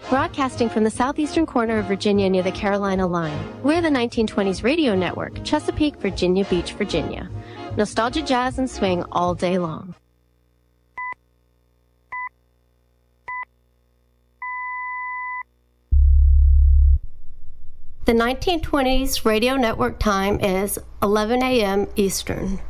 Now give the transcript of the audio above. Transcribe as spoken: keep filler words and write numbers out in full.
Broadcasting from the southeastern corner of Virginia near the Carolina line, we're the nineteen twenties Radio Network, Chesapeake, Virginia Beach, Virginia. Nostalgia, jazz, and swing all day long. The nineteen twenties Radio Network time is eleven a m Eastern.